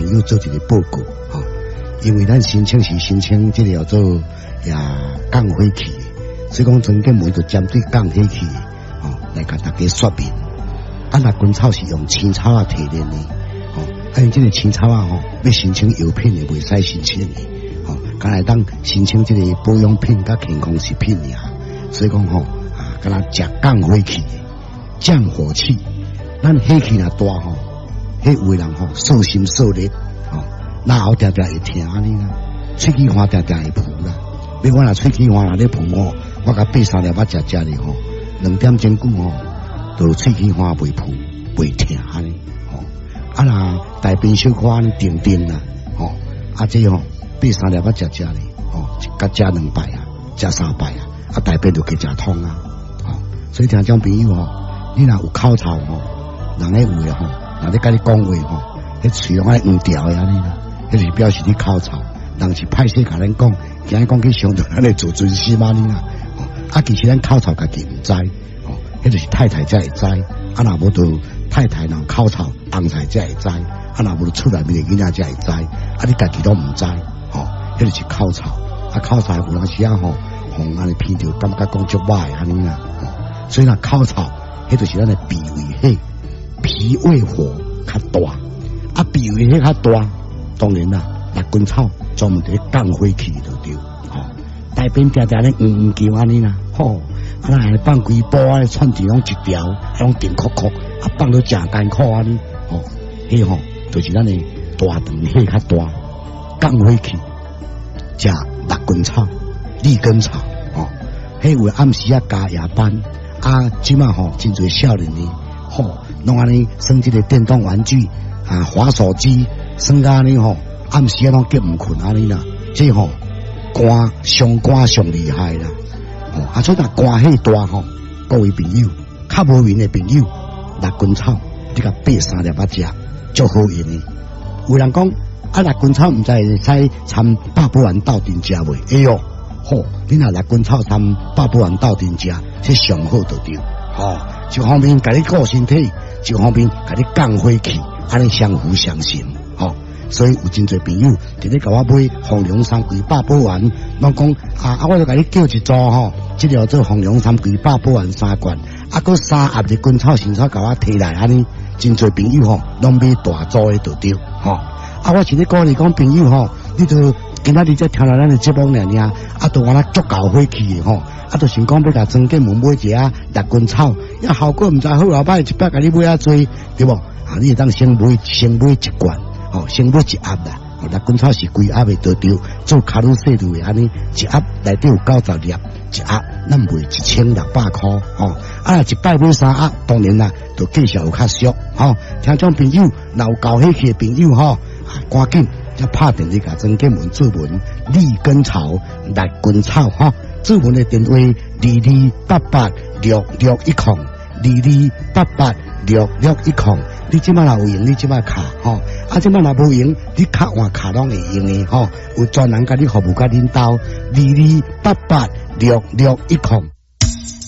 朋友做一个报告吼，因为咱申请是申请这个叫做降火器，所以讲曾建门就针对降火器吼来甲大家说明。那军草是用青草啊提炼的吼，因这个青草啊吼要申请药品的袂使申请的吼，敢来当申请这个保养品甲健康食品尔，所以讲吼敢若食降火器、降火器，咱火气若大吼。迄有人吼受心受力吼，那后定定会疼安尼啦，喙齿花定定会浮啦。比如我若喙齿花若咧浮吼，我甲8、3粒仔食咧吼，2点钟久吼，就喙齿花袂浮袂疼安尼吼。若大便小可安尼定定啦吼，这吼8、3粒仔食咧吼，甲食2摆啊，食3摆啊，大便就去食通啊吼。所以听种朋友吼，你若有口臭吼，人咧有诶吼。若咧甲你讲话吼，迄喙拢爱黄条诶安尼啦，迄是表示你口臭。人是歹势甲咱讲，惊讲去伤到咱诶自尊心安尼啦。其实咱口臭家己毋知，迄就是太太才会知。若无就太太若口臭，翁婿才会知。若无就厝内面诶囡仔才会知。你家己都毋知，迄就是口臭。口臭有当时吼，互安尼闻着感觉讲足歹诶安尼啦。所以若口臭，迄就是咱诶脾胃火。脾胃火较大，脾胃火较大，当然啦，辣根草专门伫降火气就对，大便定定咧叫安尼啦，那放几包啊，串起拢一条，拢定壳壳，放到正艰苦安尼，迄就是咱诶大肠火较大，降火气，食辣根草、利根草，迄有暗时加夜班，即马真侪少年呢。弄安尼耍这个电动玩具滑手机，耍到安尼暗时拢结唔困安尼啦，这肝上厉害啦，所以若肝气大各位朋友，较无缘的朋友，辣根草你甲8、3粒仔食，足好用的。有人讲辣根草毋知会使掺百宝丸斗阵食袂？哎哟，你若辣根草掺百宝丸斗阵食，这上好就对。一方面甲你顾身体，一方面甲你降火气，安尼相辅相成。所以有真侪朋友直咧甲我买红龙山龟百宝丸，拢讲我就甲你叫一组这条做红龙山龟百宝丸3罐，搁3盒的根草新草甲我摕来，安尼真侪朋友拢买大组的就对。我是咧鼓励讲朋友你就今仔日才听到咱的节目尔，都完了足够火气的就想讲要甲曾建门买一下辣根草，效果毋知好老歹一摆甲你买多，对无？你会当先买1罐，先买1盒啦。辣根草是规盒的都对，做卡路西路的安尼，1盒内底有90粒，1盒咱卖1600块。若一摆买3盒，当然啦，就计数有较俗。听众朋友，若有高火气的朋友赶紧才拍电话甲曾建门做文，利根草、辣根草做文的电话22886610，22886610。你即摆若有用，你即摆卡即摆若无用，你卡换卡拢会用的有专人甲你服务甲领导，22886610。